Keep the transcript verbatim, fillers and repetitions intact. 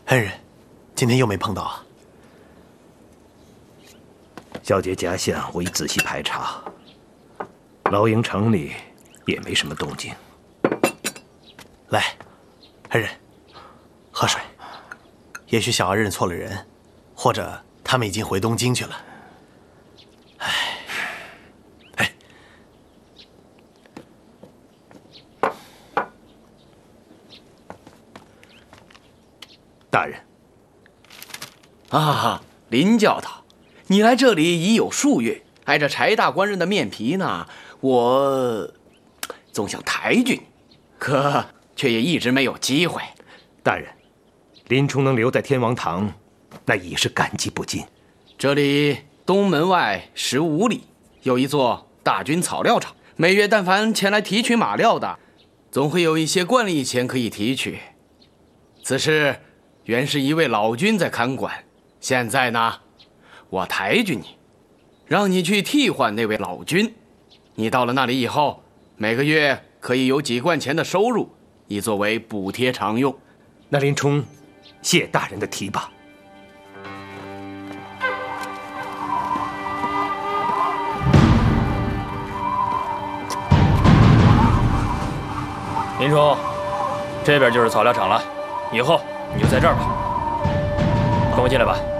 恩人，今天又没碰到啊。 小姐家乡我已仔细排查，老营城里也没什么动静。 来，恩人，喝水。也许小儿认错了人，或者他们已经回东京去了。哎，哎， 大人。 啊，林教头，你来这里已有数月，挨着柴大官人的面皮呢，我总想抬举你，可却也一直没有机会。 大人，林冲能留在天王堂，那已是感激不尽。 这里东门外十五里有一座大军草料场，每月但凡前来提取马料的，总会有一些官吏钱可以提取。此事原是一位老君在看管，现在呢，我抬举你，让你去替换那位老君。你到了那里以后，每个月可以有几贯钱的收入，以作为补贴常用。 那林冲谢大人的提拔。 林冲，这边就是草料场了，以后你就在这儿吧。跟我进来吧。